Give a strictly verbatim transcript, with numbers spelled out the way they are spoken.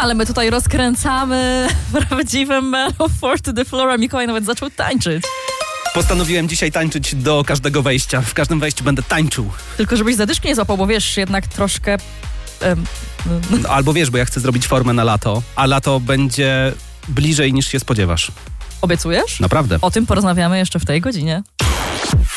ale my tutaj rozkręcamy prawdziwe Man of Four to the Floor, a Mikołaj nawet zaczął tańczyć. Postanowiłem dzisiaj tańczyć do każdego wejścia. W każdym wejściu będę tańczył. Tylko żebyś zadyszki nie złapał, bo wiesz, jednak troszkę... Em, No, albo wiesz, bo ja chcę zrobić formę na lato, a lato będzie bliżej niż się spodziewasz. Obiecujesz? Naprawdę. O tym porozmawiamy jeszcze w tej godzinie.